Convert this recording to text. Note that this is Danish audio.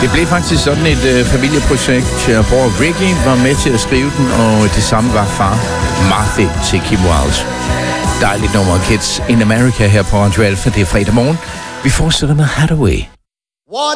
Det blev faktisk sådan et familieprojekt. Bror Ricky var med til at skrive den, og det samme var far Marthy til Kim Wilde. Dejligt nummer, Kids in America her på Radio Alpha. Det er fredag morgen. Vi fortsætter med Hathaway.